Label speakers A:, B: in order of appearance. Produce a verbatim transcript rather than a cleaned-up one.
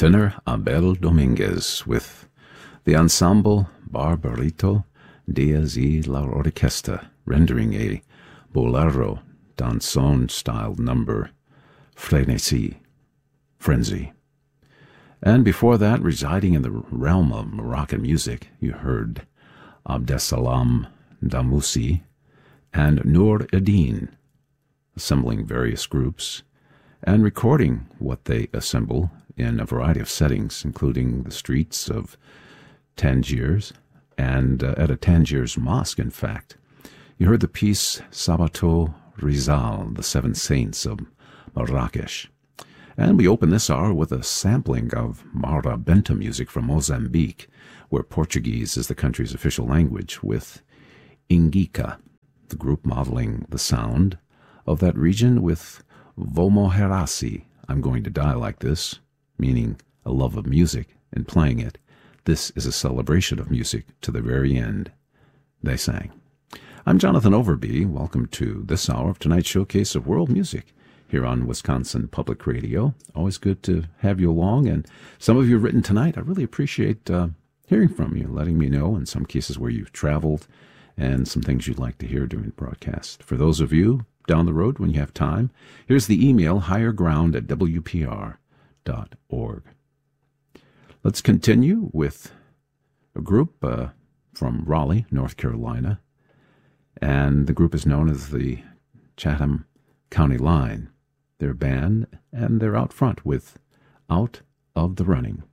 A: tenor Abel Dominguez with the ensemble Barbarito Diaz y la Orquesta, rendering a bolero danzón-style number, Frenesí, Frenzy. And before that, residing in the realm of Moroccan music, you heard Abdesalam Damoussi and Noor Eddin, assembling various groups and recording what they assemble in a variety of settings, including the streets of Tangiers and uh, at a Tangiers mosque, in fact. You heard the piece Sabato Rizal, the Seven Saints of Marrakesh. And we open this hour with a sampling of Mara Benta music from Mozambique, where Portuguese is the country's official language, with Ingica, the group modeling the sound of that region with Vomo Herasi, I'm Going to Die Like This, meaning a love of music and playing it. This is a celebration of music to the very end, they sang. I'm Jonathan Overby. Welcome to this hour of tonight's showcase of world music here on Wisconsin Public Radio. Always good to have you along, and some of you have written tonight. I really appreciate uh, hearing from you, letting me know in some cases where you've traveled and some things you'd like to hear during the broadcast. For those of you down the road when you have time, here's the email, higherground at w p r dot org. Let's continue with a group uh, from Raleigh, North Carolina, and the group is known as the Chatham County Line. They're a band, and they're out front with Out of the Running.